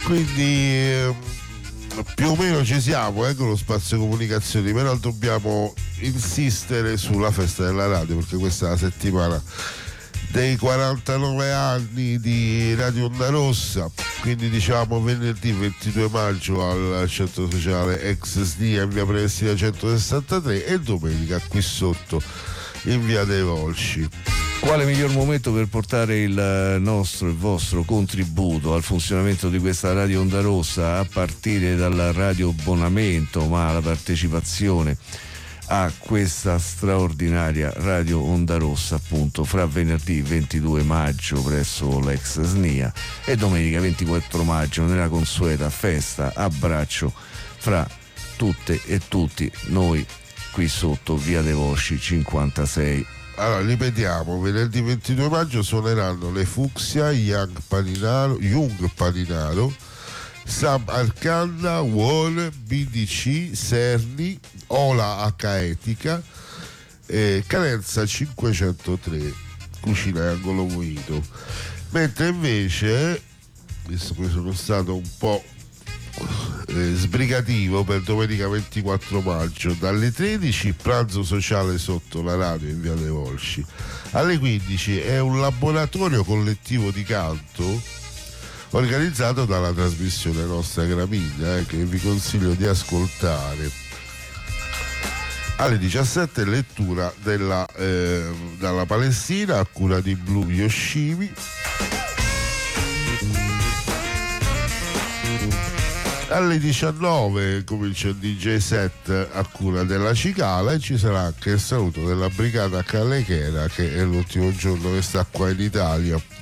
Quindi più o meno ci siamo con lo spazio comunicazioni, però dobbiamo insistere sulla festa della radio, perché questa è la settimana dei 49 anni di Radio Onda Rossa. Quindi diciamo venerdì 22 maggio al centro sociale ex SNIA in via Prenestina 163 e domenica qui sotto in via dei Volsci. Quale miglior momento per portare il nostro e vostro contributo al funzionamento di questa Radio Onda Rossa, a partire dal radioabbonamento, ma la partecipazione a questa straordinaria Radio Onda Rossa, appunto, fra venerdì 22 maggio presso l'ex SNIA e domenica 24 maggio nella consueta festa abbraccio fra tutte e tutti noi qui sotto via dei Volsci 56. Allora, ripetiamo, venerdì 22 maggio suoneranno le Fucsia, Young Paninaro, Sam Arcanda, War, BDC, Serni, Ola H Etica, Carenza 503, Cucina e Angolo Moito. Mentre invece, visto che sono stato un po' sbrigativo, per domenica 24 maggio dalle 13 pranzo sociale sotto la radio in via dei Volsci, alle 15 è un laboratorio collettivo di canto organizzato dalla trasmissione nostra Gramigna, che vi consiglio di ascoltare. Alle 17 lettura dalla Palestina a cura di Blu Yoshimi. Alle 19 comincia il DJ set a cura della Cicala e ci sarà anche il saluto della Brigata Calechera, che è l'ultimo giorno che sta qua in Italia.